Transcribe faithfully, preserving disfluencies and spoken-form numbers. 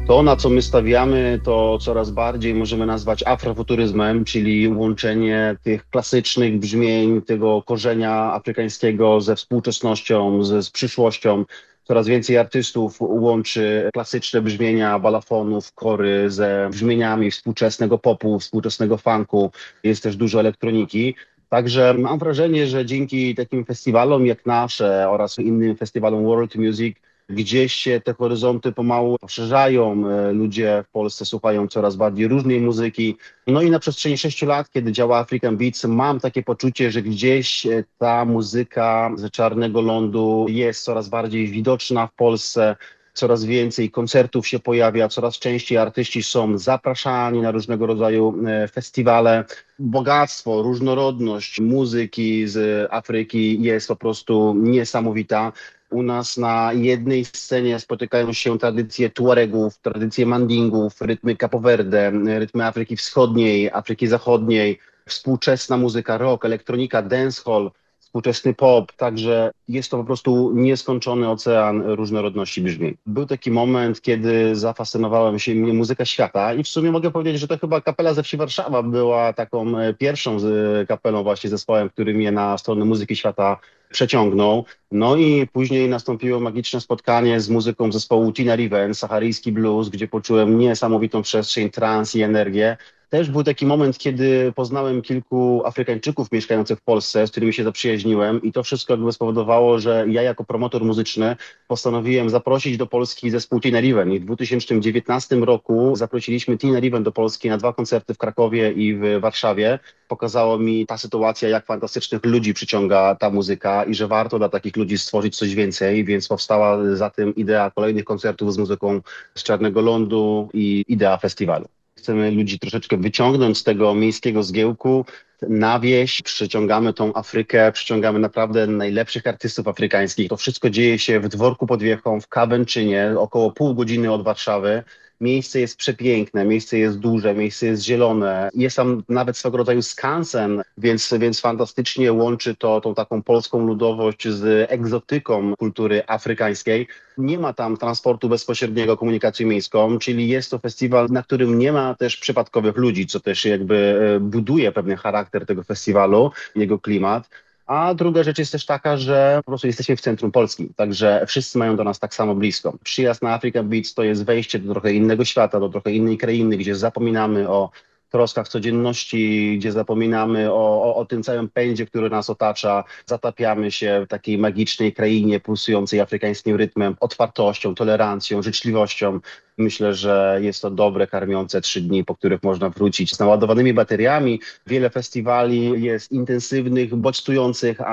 To, na co my stawiamy, to coraz bardziej możemy nazwać afrofuturyzmem, czyli łączenie tych klasycznych brzmień, tego korzenia afrykańskiego ze współczesnością, ze, z przyszłością. Coraz więcej artystów łączy klasyczne brzmienia balafonów, kory ze brzmieniami współczesnego popu, współczesnego funku. Jest też dużo elektroniki. Także mam wrażenie, że dzięki takim festiwalom jak nasze oraz innym festiwalom World Music gdzieś się te horyzonty pomału poszerzają. E, Ludzie w Polsce słuchają coraz bardziej różnej muzyki. No i na przestrzeni sześciu lat, kiedy działa African Beats, mam takie poczucie, że gdzieś e, ta muzyka ze Czarnego Lądu jest coraz bardziej widoczna w Polsce. Coraz więcej koncertów się pojawia, coraz częściej artyści są zapraszani na różnego rodzaju e, festiwale. Bogactwo, różnorodność muzyki z Afryki jest po prostu niesamowita. U nas na jednej scenie spotykają się tradycje Tuaregów, tradycje Mandingów, rytmy Capo Verde, rytmy Afryki Wschodniej, Afryki Zachodniej, współczesna muzyka rock, elektronika, dancehall, współczesny pop, także jest to po prostu nieskończony ocean różnorodności brzmień. Był taki moment, kiedy zafascynowałem się mnie muzyka świata i w sumie mogę powiedzieć, że to chyba Kapela ze Wsi Warszawa była taką e, pierwszą z kapelą, właśnie zespołem, który mnie na stronę muzyki świata przeciągnął. No i później nastąpiło magiczne spotkanie z muzyką zespołu Tina Riven, Saharyjski Blues, gdzie poczułem niesamowitą przestrzeń, trans i energię. Też był taki moment, kiedy poznałem kilku Afrykańczyków mieszkających w Polsce, z którymi się zaprzyjaźniłem i to wszystko jakby spowodowało, że ja jako promotor muzyczny postanowiłem zaprosić do Polski zespół Tina Riven i w dwa tysiące dziewiętnastym roku zaprosiliśmy Tina Riven do Polski na dwa koncerty w Krakowie i w Warszawie. Pokazało mi ta sytuacja, jak fantastycznych ludzi przyciąga ta muzyka i że warto dla takich ludzi stworzyć coś więcej, więc powstała za tym idea kolejnych koncertów z muzyką z Czarnego Lądu i idea festiwalu. Chcemy ludzi troszeczkę wyciągnąć z tego miejskiego zgiełku na wieś, przyciągamy tą Afrykę, przyciągamy naprawdę najlepszych artystów afrykańskich. To wszystko dzieje się w Dworku pod Wiechą, w Kawęczynie, około pół godziny od Warszawy. Miejsce jest przepiękne, miejsce jest duże, miejsce jest zielone. Jest tam nawet swego rodzaju skansen, więc, więc fantastycznie łączy to tą taką polską ludowość z egzotyką kultury afrykańskiej. Nie ma tam transportu bezpośredniego, komunikacją miejską, czyli jest to festiwal, na którym nie ma też przypadkowych ludzi, co też jakby e, buduje pewien charakter tego festiwalu, jego klimat. A druga rzecz jest też taka, że po prostu jesteśmy w centrum Polski, także wszyscy mają do nas tak samo blisko. Przyjazd na African Beats to jest wejście do trochę innego świata, do trochę innej krainy, gdzie zapominamy o troskach codzienności, gdzie zapominamy o, o, o tym całym pędzie, który nas otacza. Zatapiamy się w takiej magicznej krainie pulsującej afrykańskim rytmem, otwartością, tolerancją, życzliwością. Myślę, że jest to dobre, karmiące trzy dni, po których można wrócić z naładowanymi bateriami. Wiele festiwali jest intensywnych, bodźcujących, a